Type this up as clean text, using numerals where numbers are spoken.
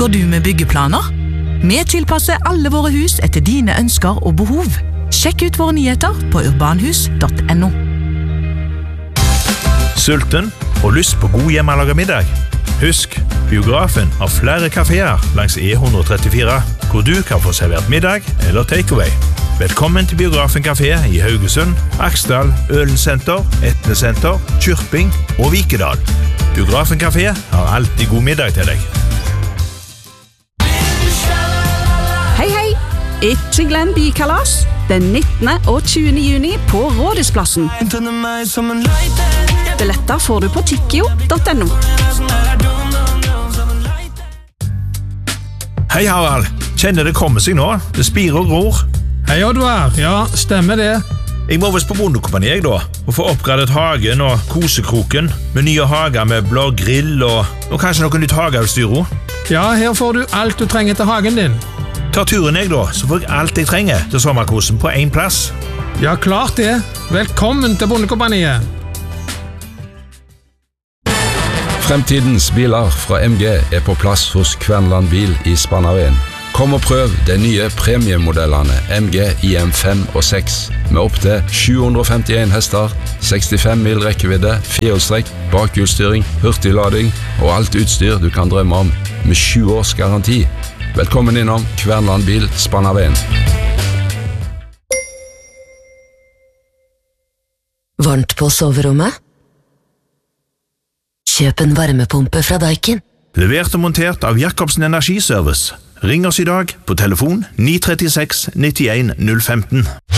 Ønsker du med byggeplaner? Vi tilpasser alle våre hus etter dine ønsker og behov. Sjekk ut våre nyheter på urbanhus.no. Sulten og lyst på god hjemmelaget middag? Husk, biografen har flere kaféer langs E134, hvor du kan få servert middag eller takeaway. Velkommen til Biografen Café i Haugesund, Aksdal, Ølensenter, Etnesenter, Kyrping og Vikedal. Biografen Café har alltid god middag til deg. Hei, hei! Ikke glem bykalas den 19. og 20. juni på Rådhusplassen. Billetter får du på tikkio.no. Hei Harald, kjenner det kommer seg nå? Det spirer og gror. Hei Oddvar, ja, stemmer det. Jeg må vist på bondekompani jeg da, og få oppgradet hagen og kosekroken, med nye hager med blå grill og kanskje noe nytt hageutstyr. Ja, her får du alt du trenger til hagen din. Ta turen jeg da, så får jeg alt jeg trenger til sommerkosen på en plass. Ja, klart det. Velkommen til bondekompaniet. Fremtidens biler fra MG er på plass hos Kvernland Bil i Spanarén. Kom og prøv de nye premiemodellene MG IM5 og 6 med opp til 751 hester, 65 mil rekkevidde, firehjulstrekk, bakhjulsstyring, hurtiglading og alt utstyr du kan drømme om med 7 års garanti. Velkommen innom Kvernland Bil Spanarén. Varmt på soverommet? Kjøp en varmepumpe fra Daikin. Levert og montert av Jacobsen Energiservice. Ring oss i dag på telefon 936 91 015.